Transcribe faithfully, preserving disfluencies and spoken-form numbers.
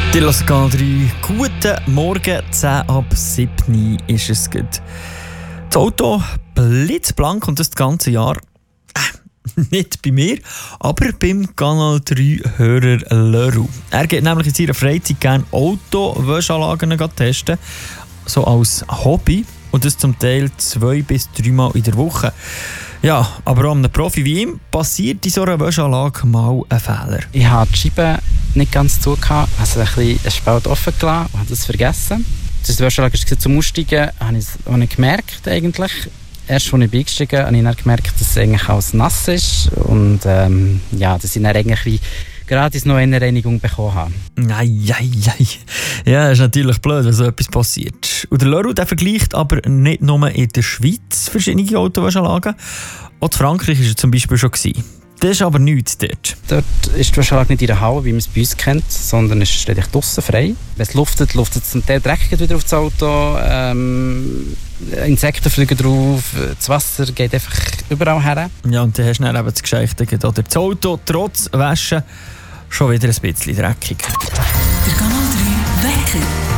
Die hört Kanal drei. Guten Morgen, zehn ab sieben ist es gut. Das Auto blitzblank und das, das ganze Jahr. Äh, nicht bei mir, aber beim Kanal drei Hörer Leroux. Er geht nämlich in seiner Freizeit gerne Auto-Wäscheanlagen testen, so als Hobby. Und das zum Teil zwei bis dreimal in der Woche. Ja, aber auch einem Profi wie ihm passiert in so einer Wäscheanlage mal ein Fehler. Ich habe die Scheibe nicht ganz zugehört, also ein bisschen ein Spalt offen gelassen und habe das vergessen. Als die Wäscheanlage war zum Aussteigen, habe ich es auch nicht gemerkt eigentlich. Erst als ich eingestiegen bin, habe ich dann gemerkt, dass es eigentlich alles nass ist und ähm, ja, dass ich dann eigentlich wie gratis noch eine Reinigung bekommen habe. Nein, nein, nein. Ja, das ist natürlich blöd, wenn so etwas passiert. Und der Leroux, der vergleicht aber nicht nur in der Schweiz verschiedene Autowäscheanlagen. Auch in Frankreich war er zum Beispiel schon. Das ist aber nichts dort. Dort ist die Wäscheanlage nicht in der Halle, wie man es bei uns kennt, sondern es steht draussen frei. Wenn es luftet, luftet es zum Teil dreckig wieder auf das Auto. Ähm, Insekten fliegen drauf, das Wasser geht einfach überall her. Ja, und dann hast du dann eben das Geschichte, oder das Auto trotz Waschen schon wieder ein bisschen dreckig. Der Kanal drei Wecker.